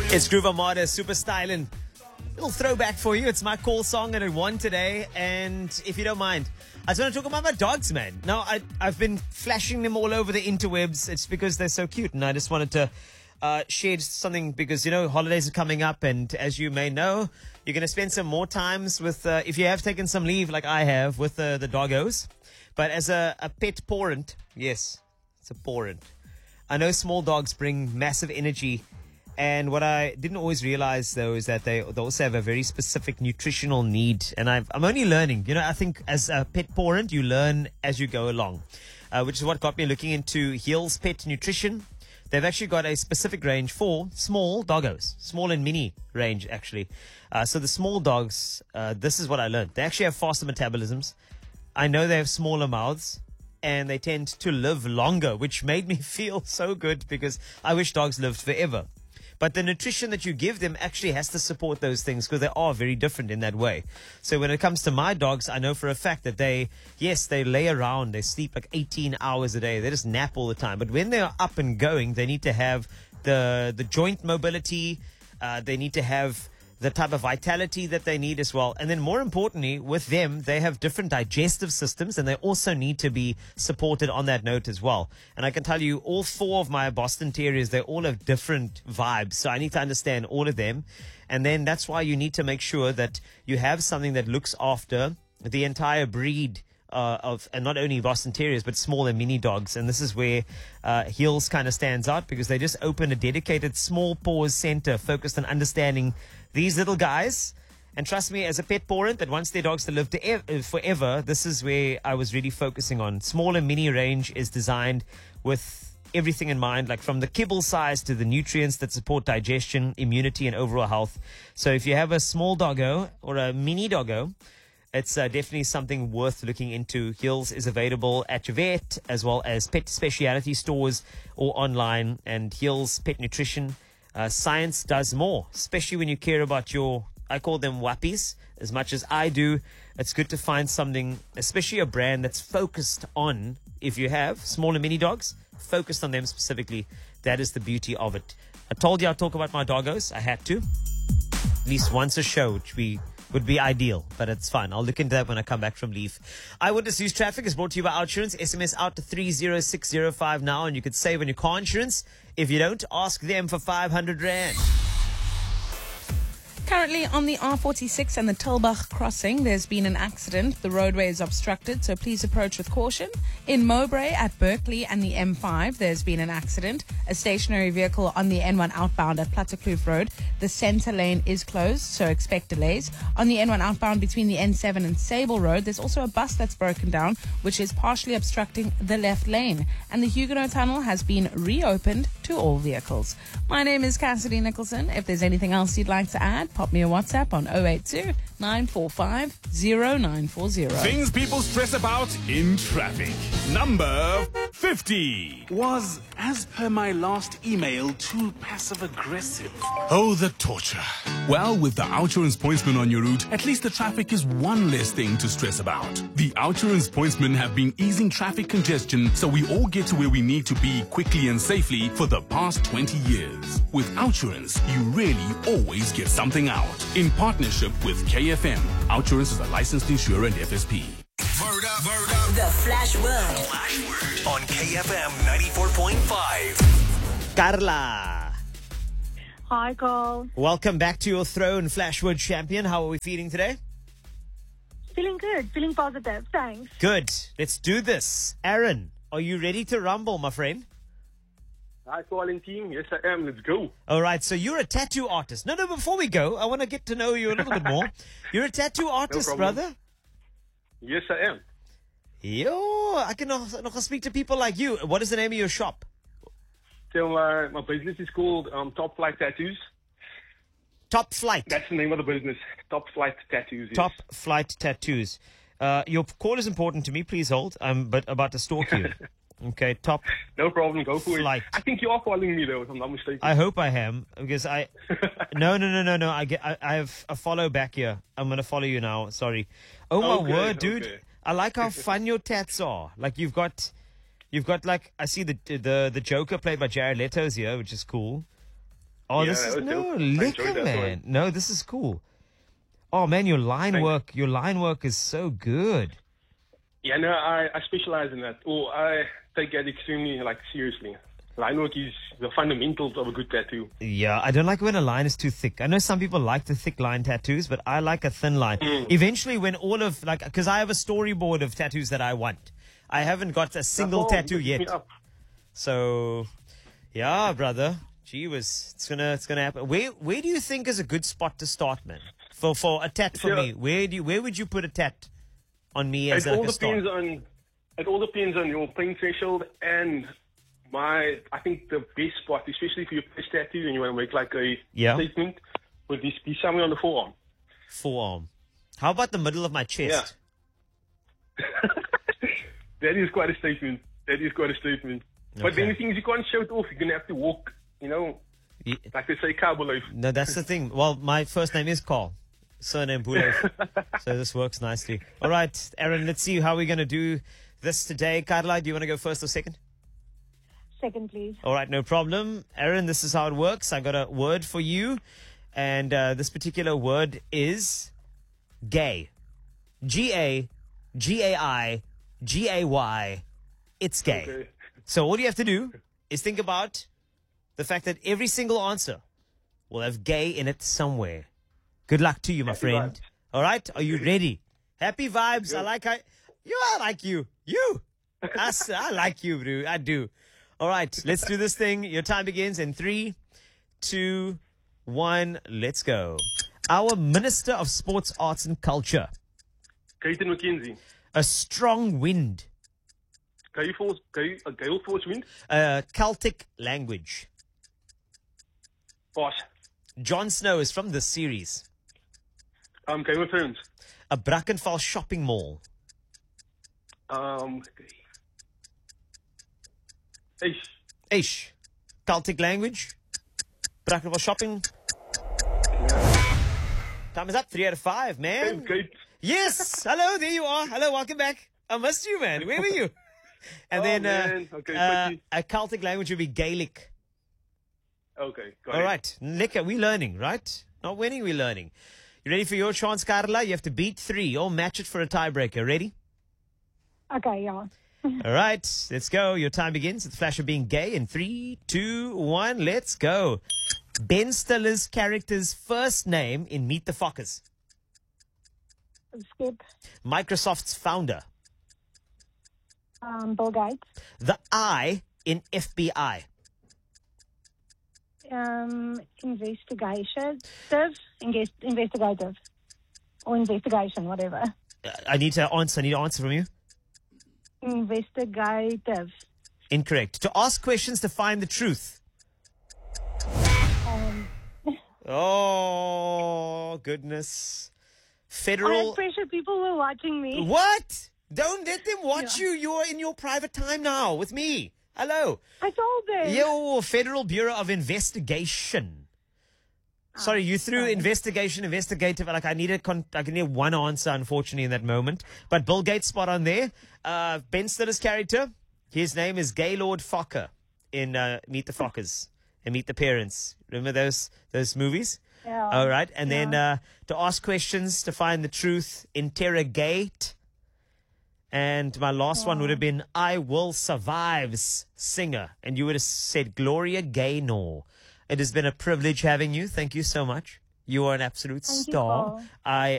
It's Groove Armada, Super Stylin'. Little throwback for you. It's my call song and it won today. And if you don't mind, I just want to talk about my dogs, man. Now, I've been flashing them all over the interwebs. It's because they're so cute. And I just wanted to share something because, you know, holidays are coming up. And as you may know, you're going to spend some more times with, if you have taken some leave like I have, with the doggos. But as a pet parent, yes, it's a parent. I know small dogs bring massive energy. And what I didn't always realize, though, is that they also have a very specific nutritional need. And I'm only learning. You know, I think as a pet parent, you learn as you go along, which is what got me looking into Heels Pet Nutrition. They've actually got a specific range for small doggos, small and mini range, actually. So the small dogs, this is what I learned. They actually have faster metabolisms. I know they have smaller mouths. And they tend to live longer, which made me feel so good because I wish dogs lived forever. But the nutrition that you give them actually has to support those things because they are very different in that way. So when it comes to my dogs, I know for a fact that they lay around, they sleep like 18 hours a day. They just nap all the time. But when they're up and going, they need to have the joint mobility. They need to have the type of vitality that they need as well. And then more importantly, with them, they have different digestive systems and they also need to be supported on that note as well. And I can tell you all four of my Boston Terriers, they all have different vibes. So I need to understand all of them. And then that's why you need to make sure that you have something that looks after the entire breed and not only Boston Terriers, but small and mini dogs. And this is where Heels kind of stands out because they just opened a dedicated small paws center focused on understanding these little guys. And trust me, as a pet parent that wants their dogs to live forever, this is where I was really focusing on. Small and mini range is designed with everything in mind, like from the kibble size to the nutrients that support digestion, immunity, and overall health. So if you have a small doggo or a mini doggo, it's definitely something worth looking into. Heels is available at your vet as well as pet specialty stores or online. And Heels Pet Nutrition, science does more, especially when you care about I call them wappies as much as I do. It's good to find something, especially a brand that's focused on, if you have small and mini dogs, focused on them specifically. That is the beauty of it. I told you I'd talk about my doggos. I had to. At least once a show, which would be ideal, but it's fine. I'll look into that when I come back from leave. Eyewitness News Traffic is brought to you by Outsurance. SMS out to 30605 now, and you could save on your car insurance. If you don't, ask them for 500 Rand. Currently on the R46 and the Tulbagh crossing, there's been an accident. The roadway is obstructed, so please approach with caution. In Mowbray at Berkeley and the M5, there's been an accident. A stationary vehicle on the N1 outbound at Plattekloof Road. The centre lane is closed, so expect delays. On the N1 outbound between the N7 and Sable Road, there's also a bus that's broken down, which is partially obstructing the left lane. And the Huguenot Tunnel has been reopened to all vehicles. My name is Cassidy Nicholson. If there's anything else you'd like to add, pop me a WhatsApp on 082 945 0940. Things people stress about in traffic. Number 50 was, as per my last email, too passive-aggressive. Oh, the torture. Well, with the Outsurance Pointsman on your route, at least the traffic is one less thing to stress about. The Outsurance Pointsmen have been easing traffic congestion so we all get to where we need to be quickly and safely for the past 20 years. With Outsurance, you really always get something out. In partnership with KFM, Outsurance is a licensed insurer and FSP. Word up, word up. The Flash Word. On KFM 94.5. Carla. Hi, Carl. Welcome back to your throne, Flashwood champion. How are we feeling today? Feeling good. Feeling positive. Thanks. Good. Let's do this. Aaron, are you ready to rumble, my friend? Hi, calling team. Yes, I am. Let's go. All right. So you're a tattoo artist. No, before we go, I want to get to know you a little bit more. You're a tattoo artist, brother? Yes, I am. Yo, I can nog speak to people like you. What is the name of your shop? So my business is called Top Flight Tattoos. Top Flight? That's the name of the business. Top Flight Tattoos. Yes. Top Flight Tattoos. Your call is important to me. Please hold. I'm about to stalk you. Okay, Top. No problem. Go for Flight. it. I think you are following me though, if I'm not mistaken. I hope I am because I. No. I have a follow back here. I'm gonna follow you now. Sorry. Oh my word, dude! Okay. I like how fun your tats are. Like you've got like I see the Joker played by Jared Leto's here, which is cool. Oh, Yeah, this is that was dope. I liquor, enjoyed that man. No, this is cool. Oh man, your line work is so good. Yeah, no, I specialize in that. Or I take that extremely seriously. Line work is the fundamentals of a good tattoo. Yeah, I don't like when a line is too thick. I know some people like the thick line tattoos, but I like a thin line. Eventually, when all of because I have a storyboard of tattoos that I want. I haven't got a single tattoo yet. So, yeah, brother. Gee whiz, it's gonna happen. Where do you think is a good spot to start, man? For a tat for me, where would you put a tat on me as It all a start? depends on your pain threshold and I think the best spot, especially for your first tattoo, and you want to make a statement, would be somewhere on the forearm. Forearm. How about the middle of my chest? Yeah. That is quite a statement. But then the thing is, you can't show it off. You're going to have to walk, like they say, cowboy life. No, that's the thing. Well, my first name is Carl, surname Boulay. So this works nicely. All right, Aaron, let's see how we're going to do this today. Carla, do you want to go first or second? Second, please. All right, no problem. Aaron, this is how it works. I got a word for you, and this particular word is gay. Gay, Gay. It's gay. Okay. So all you have to do is think about the fact that every single answer will have gay in it somewhere. Good luck to you, my friend. Vibes. All right? Are you ready? Happy vibes. I like you. You. I like you, bro. I do. All right. Let's do this thing. Your time begins in 3, 2, 1. Let's go. Our Minister of Sports, Arts and Culture. Creighton McKenzie. A strong wind. Gale force wind. Celtic language. Pass. Jon Snow is from this series. Game of Thrones. A Brackenfell shopping mall. Ish. Celtic language. Brackenfell shopping. Time is up. 3 out of 5, man. Gate. Yes. Hello, there you are. Hello, welcome back. I missed you, man. Where were you? And then man. Okay, a Celtic language would be Gaelic. Okay, got All it. right. Lekker, we're learning, right? Not winning, we're learning. You ready for your chance, Carla? You have to beat 3 or match it for a tiebreaker. Ready? Okay, yeah. All right, let's go. Your time begins with the flash of being gay in 3, 2, 1. Let's go. Ben Stiller's character's first name in Meet the Fockers. Skip. Microsoft's founder. Bill Gates. The I in FBI. Investigative. Or investigation, whatever. I need to answer from you. Investigative. Incorrect. To ask questions to find the truth. Oh, goodness. I Federal. had pressure. People were watching me. What? Don't let them watch you. You're in your private time now with me. Hello. I told them. Yo, Federal Bureau of Investigation. Sorry, you threw investigation, investigative. Like I need one answer, unfortunately, in that moment. But Bill Gates spot on there. Ben Stiller's character, his name is Gaylord Fokker in Meet the Fockers and Meet the Parents. Remember those movies? Yeah. All right. And then to ask questions, to find the truth, interrogate. And my last one would have been I Will Survive's singer. And you would have said Gloria Gaynor. It has been a privilege having you. Thank you so much. You are an absolute Thank you, star. Paul. I